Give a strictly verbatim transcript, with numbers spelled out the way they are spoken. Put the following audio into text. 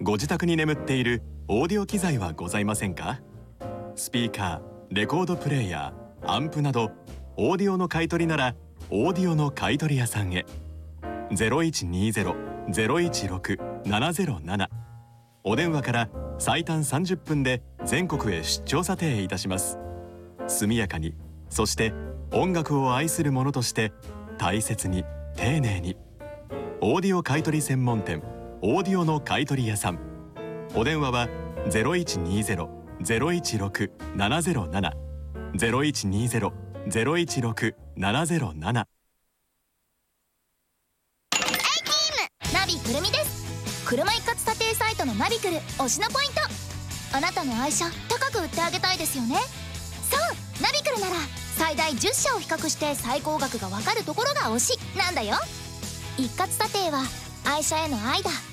ご自宅に眠っているオーディオ機材はございませんか？スピーカー、レコードプレイヤー、アンプなどオーディオの買い取りならオーディオの買取屋さんへ。 ゼロいちにーゼロ ゼロいちろく ななゼロなな、お電話から最短さんじゅっぷんで全国へ出張査定いたします。速やかに、そして音楽を愛する者として大切に丁寧に。オーディオ買取専門店オーディオの買取屋さん。お電話は ゼロいちにーゼロ ゼロいちろく ななゼロなな ゼロいちにーゼロ ゼロいちろく ななゼロなな。 ナビくるみです。車一括査定サイトのナビくる推しのポイント。あなたの愛車高く売ってあげたいですよね。そう、ナビくるなら最大じゅっしゃを比較して最高額がわかるところが推しなんだよ。一括査定は愛車への愛だ。